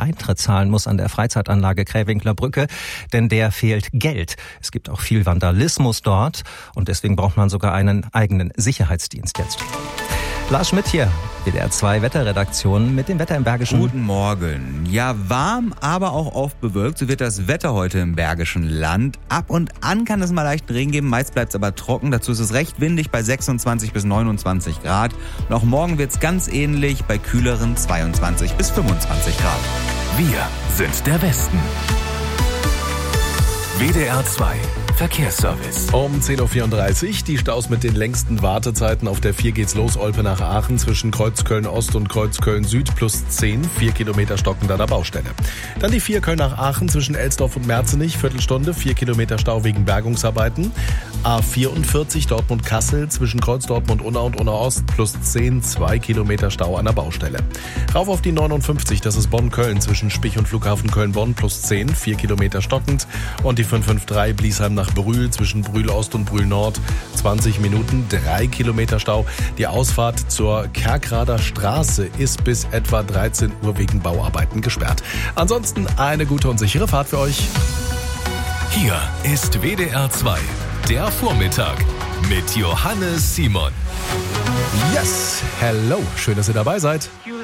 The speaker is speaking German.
Eintritt zahlen muss an der Freizeitanlage Krähwinkler Brücke, denn der fehlt Geld. Es gibt auch viel Vandalismus dort und deswegen braucht man sogar einen eigenen Sicherheitsdienst jetzt. Lars Schmidt hier, WDR 2 Wetterredaktion mit dem Wetter im Bergischen. Guten Morgen. Ja, warm, aber auch oft bewölkt. So wird das Wetter heute im Bergischen Land. Ab und an kann es mal leichten Regen geben, meist bleibt es aber trocken. Dazu ist es recht windig bei 26 bis 29 Grad. Und auch morgen wird es ganz ähnlich bei kühleren 22 bis 25 Grad. Wir sind der Westen. WDR 2 Verkehrsservice. Um 10.34 Uhr, die Staus mit den längsten Wartezeiten. Auf der 4 geht's los, Olpe nach Aachen zwischen Kreuz Köln-Ost und Kreuz Köln-Süd plus 10, 4 Kilometer stockend an der Baustelle. Dann die 4 Köln nach Aachen zwischen Elsdorf und Merzenich, Viertelstunde, 4 Kilometer Stau wegen Bergungsarbeiten. A44 Dortmund-Kassel zwischen Kreuz Dortmund-Unna und Unna-Ost plus 10, 2 Kilometer Stau an der Baustelle. Rauf auf die 59, das ist Bonn-Köln zwischen Spich und Flughafen Köln-Bonn plus 10, 4 Kilometer stockend. Und die 553 Bliesheim nach Brühl zwischen Brühl Ost und Brühl Nord 20 Minuten, 3 Kilometer Stau. Die Ausfahrt zur Kerkrader Straße ist bis etwa 13 Uhr wegen Bauarbeiten gesperrt. Ansonsten eine gute und sichere Fahrt für euch. Hier ist WDR 2, der Vormittag mit Johannes Simon. Yes, hello, schön, dass ihr dabei seid.